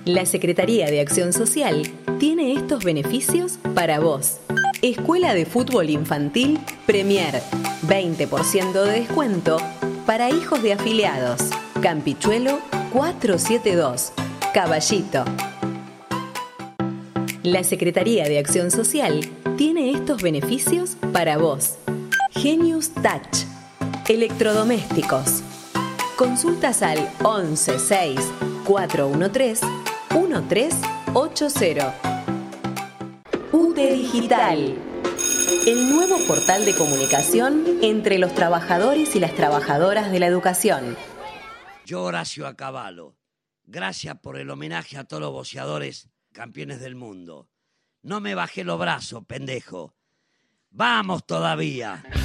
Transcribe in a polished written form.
La Secretaría de Acción Social tiene estos beneficios para vos. Escuela de Fútbol Infantil Premier, 20% de descuento para hijos de afiliados. Campichuelo 472, Caballito. La Secretaría de Acción Social tiene estos beneficios para vos. Genius Touch, electrodomésticos. Consultas al 11 6 413 1380. UTE Digital, el nuevo portal de comunicación entre los trabajadores y las trabajadoras de la educación. Yo, Horacio Acabalo, gracias por el homenaje a todos los boxeadores campeones del mundo. No me bajé los brazos, pendejo. ¡Vamos todavía!